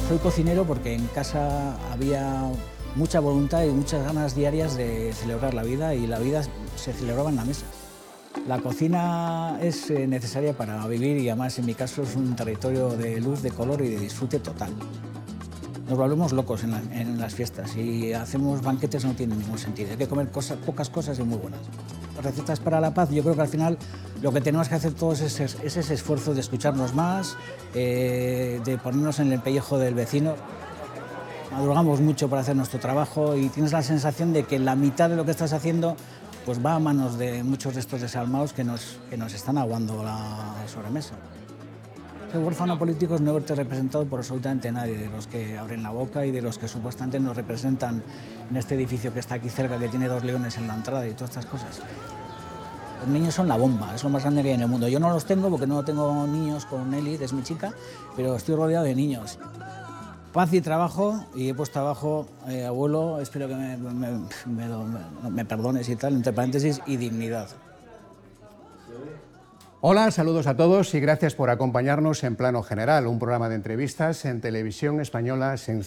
Soy cocinero porque en casa había mucha voluntad y muchas ganas diarias de celebrar la vida, y la vida se celebraba en la mesa. La cocina es necesaria para vivir, y además en mi caso es un territorio de luz, de color y de disfrute total. Nos volvemos locos en las fiestas, y hacemos banquetes no tiene ningún sentido. Hay que comer pocas cosas y muy buenas. Recetas para la paz, yo creo que al final lo que tenemos que hacer todos es ese esfuerzo de escucharnos más, de ponernos en el pellejo del vecino. Madrugamos mucho para hacer nuestro trabajo y tienes la sensación de que la mitad de lo que estás haciendo pues va a manos de muchos de estos desalmados que nos están aguando la sobremesa. Ser huérfano político es no verte representado por absolutamente nadie, de los que abren la boca y de los que supuestamente nos representan en este edificio que está aquí cerca, que tiene 2 leones en la entrada y todas estas cosas. Los niños son la bomba, es lo más grande que hay en el mundo. Yo no los tengo porque no tengo niños con Nelly, que es mi chica, pero estoy rodeado de niños. Paz y trabajo, y he puesto abajo, abuelo, espero que me perdones y tal, entre paréntesis, y dignidad. Hola, saludos a todos y gracias por acompañarnos en Plano General, un programa de entrevistas en Televisión Española Sen